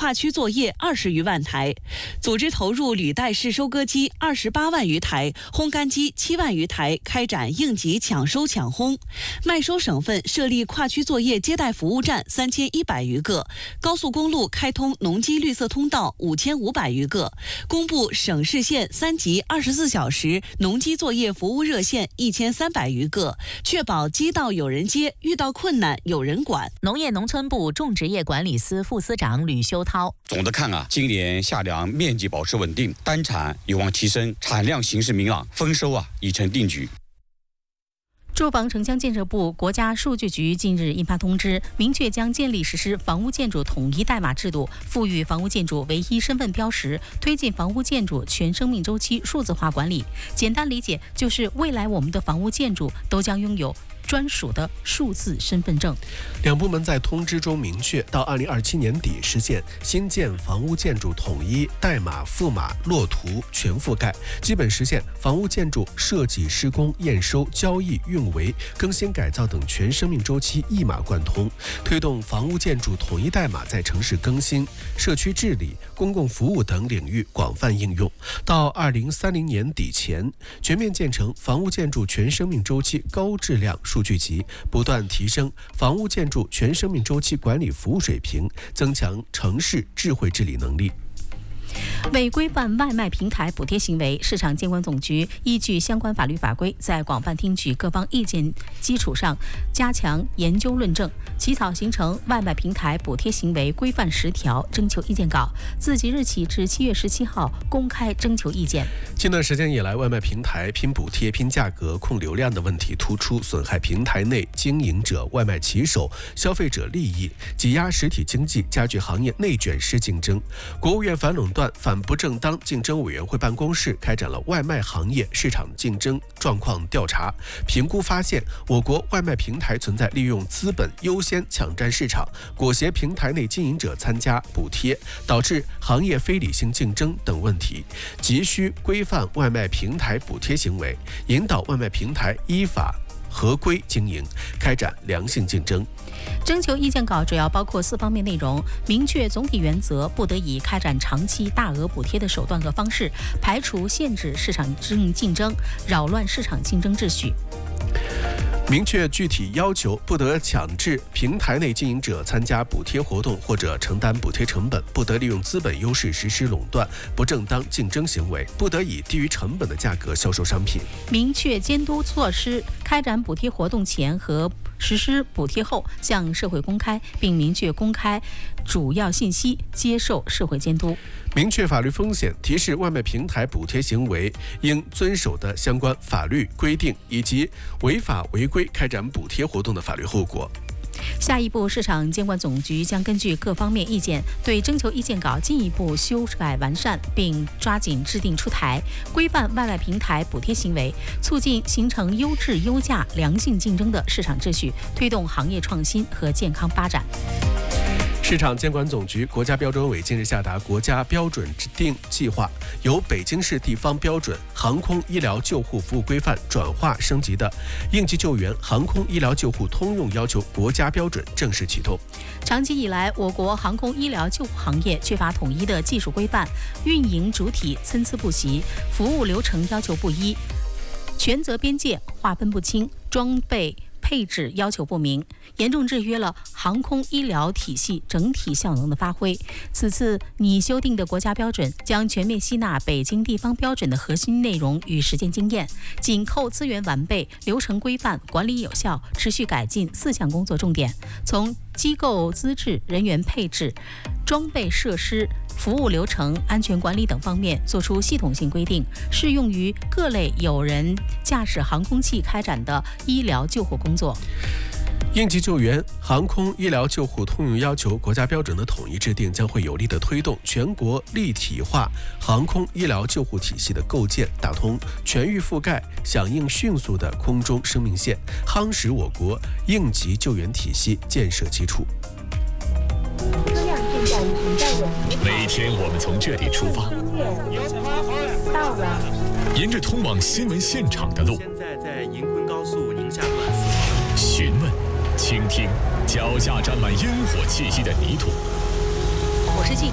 跨区作业20余万台，组织投入履带式收割机28万余台、烘干机7万余台，开展应急抢收抢烘。麦收省份设立跨区作业接待服务站3100余个，高速公路开通农机绿色通道5500余个，公布省市县3级24小时农机作业服务热线1300余个，确保机到有人接，遇到困难有人管。 农业农村部种植业管理司副司长吕修涛： 总的看今年夏粮面积保持稳定，单产有望提升，产量形势明朗，丰收已成定局。 住房城乡建设部、国家数据局近日印发通知，明确将建立实施房屋建筑统一代码制度，赋予房屋建筑唯一身份标识，推进房屋建筑全生命周期数字化管理。简单理解就是未来我们的房屋建筑都将拥有专属的数字身份证。 两部门在通知中明确，到2027年底实现新建房屋建筑统一代码、赋码、落图全覆盖，基本实现房屋建筑设计、施工、验收、交易、运维、更新改造等全生命周期一码贯通，推动房屋建筑统一代码在城市更新、社区治理、公共服务等领域广泛应用。到2030年底前，全面建成房屋建筑全生命周期高质量数据集，不断提升房屋建筑全生命周期管理服务水平，增强城市智慧治理能力。 为规范外卖平台补贴行为，市场监管总局依据相关法律法规，在广泛听取各方意见基础上，加强研究论证，起草形成外卖平台补贴行为规范10条征求意见稿，自即日起至7月17号公开征求意见。 近段时间以来，外卖平台拼补贴、拼价格、控流量的问题突出，损害平台内经营者、外卖骑手、消费者利益，挤压实体经济，加剧行业内卷式竞争。国务院反垄断反不正当竞争委员会办公室开展了外卖行业市场竞争状况调查评估，发现我国外卖平台存在利用资本优先抢占市场、裹挟平台内经营者参加补贴，导致行业非理性竞争等问题，急需规范外卖平台补贴行为，引导外卖平台依法合规经营，开展良性竞争。 征求意见稿主要包括4方面内容：明确总体原则，不得以开展长期大额补贴的手段和方式，排除限制市场竞争，扰乱市场竞争秩序。 明确具体要求，不得强制平台内经营者参加补贴活动或者承担补贴成本，不得利用资本优势实施垄断、不正当竞争行为，不得以低于成本的价格销售商品。 明确监督措施，开展补贴活动前和实施补贴后向社会公开，并明确公开主要信息，接受社会监督。 明确法律风险，提示外卖平台补贴行为应遵守的相关法律规定，以及违法违规开展补贴活动的法律后果。 下一步，市场监管总局将根据各方面意见，对征求意见稿进一步修改完善，并抓紧制定出台，规范外卖平台补贴行为，促进形成优质优价良性竞争的市场秩序，推动行业创新和健康发展。 市场监管总局、国家标准委近日下达国家标准制定计划，由北京市地方标准航空医疗救护服务规范转化升级的应急救援航空医疗救护通用要求国家标准正式启动。 长期以来，我国航空医疗救护行业缺乏统一的技术规范，运营主体参差不齐，服务流程要求不一，权责边界划分不清，装备配置要求不明，严重制约了航空医疗体系整体效能的发挥。此次拟修订的国家标准将全面吸纳北京地方标准的核心内容与实践经验，紧扣资源完备、流程规范、管理有效、持续改进4项工作重点，从机构资质、人员配置、装备设施、服务流程、安全管理等方面作出系统性规定，适用于各类有人驾驶航空器开展的医疗救护工作。 应急救援航空医疗救护通用要求国家标准的统一制定，将会有力地推动全国立体化航空医疗救护体系的构建，打通全域覆盖、响应迅速的空中生命线，夯实我国应急救援体系建设基础。 每天我们从这里出发， 到了， 沿着通往新闻现场的路， 现在在银昆高速宁夏段询问、倾听脚下沾满烟火气息的泥土。 我是记者。